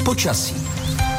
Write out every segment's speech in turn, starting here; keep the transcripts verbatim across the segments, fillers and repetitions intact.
Počasí.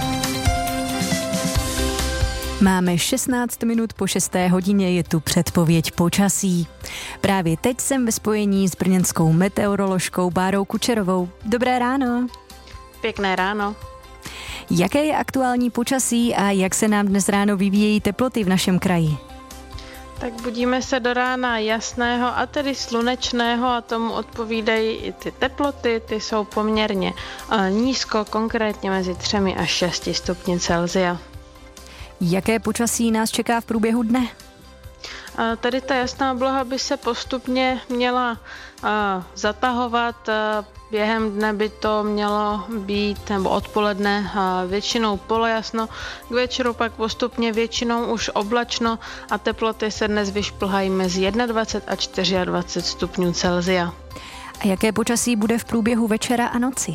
Máme šestnáct minut po šesté hodině, je tu předpověď počasí. Právě teď jsem ve spojení s brněnskou meteoroložkou Bárou Kučerovou. Dobré ráno. Pěkné ráno. Jaké je aktuální počasí a jak se nám dnes ráno vyvíjejí teploty v našem kraji? Tak budíme se do rána jasného a tedy slunečného a tomu odpovídají i ty teploty, ty jsou poměrně nízko, konkrétně mezi třemi až šesti stupni Celsia. Jaké počasí nás čeká v průběhu dne? Tady ta jasná obloha by se postupně měla zatahovat. Během dne by to mělo být, nebo odpoledne většinou polojasno, k večeru pak postupně většinou už oblačno a teploty se dnes vyšplhají mezi dvacet jedna a dvacet čtyři stupňů Celsia. A jaké počasí bude v průběhu večera a noci?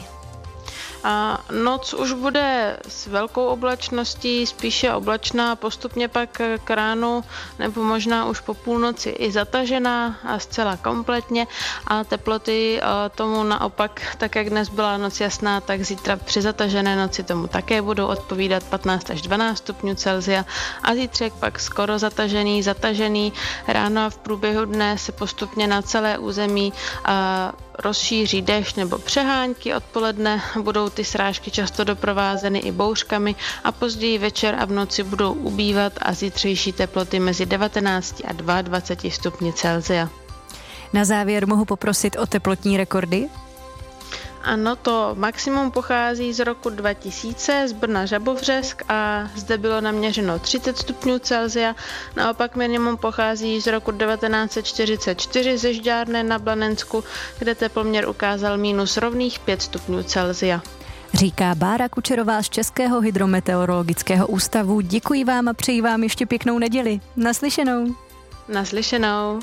A noc už bude s velkou oblačností, spíše oblačná, postupně pak k ránu nebo možná už po půlnoci i zatažená a zcela kompletně a teploty tomu naopak, tak jak dnes byla noc jasná, tak zítra při zatažené noci tomu také budou odpovídat patnáct až dvanáct stupňů Celsia a zítřek pak skoro zatažený, zatažený. Ráno a v průběhu dne se postupně na celé území a rozšíří déšť nebo přehánky, odpoledne budou ty srážky často doprovázeny i bouřkami a později večer a v noci budou ubývat a zítřejší teploty mezi devatenáct a dvacet dva stupni Celsia. Na závěr mohu poprosit o teplotní rekordy? Ano, to maximum pochází z roku dva tisíce z Brna Žabovřesk a zde bylo naměřeno třicet stupňů Celsia. Naopak minimum pochází z roku devatenáct set čtyřicet čtyři ze Žďárné na Blanensku, kde teploměr ukázal minus rovných pět stupňů Celsia. Říká Bára Kučerová z Českého hydrometeorologického ústavu. Děkuji vám a přeji vám ještě pěknou neděli. Naslyšenou. Naslyšenou.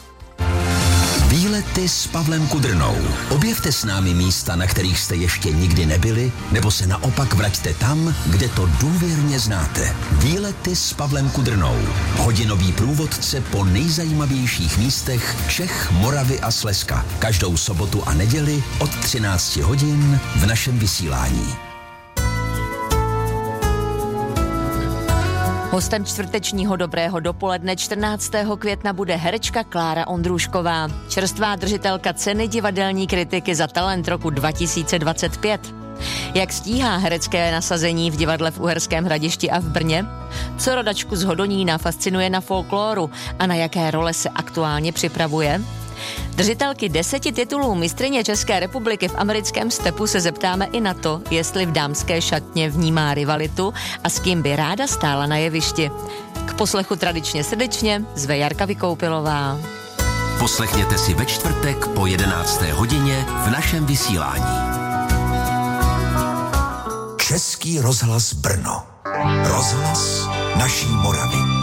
Výlety s Pavlem Kudrnou. Objevte s námi místa, na kterých jste ještě nikdy nebyli, nebo se naopak vraťte tam, kde to důvěrně znáte. Výlety s Pavlem Kudrnou. Hodinový průvodce po nejzajímavějších místech Čech, Moravy a Slezska. Každou sobotu a neděli od třináct hodin v našem vysílání. Hostem čtvrtečního Dobrého dopoledne čtrnáctého května bude herečka Klára Ondrůšková, čerstvá držitelka ceny divadelní kritiky za talent roku dva tisíce dvacet pět. Jak stíhá herecké nasazení v divadle v Uherském Hradišti a v Brně? Co rodačku z Hodonína fascinuje na folkloru a na jaké role se aktuálně připravuje? Držitelky deseti titulů mistryně České republiky v americkém stepu se zeptáme i na to, jestli v dámské šatně vnímá rivalitu a s kým by ráda stála na jevišti. K poslechu tradičně srdečně zve Jarka Vykoupilová. Poslechněte si ve čtvrtek po jedenácté hodině v našem vysílání. Český rozhlas Brno. Rozhlas naší Moravy.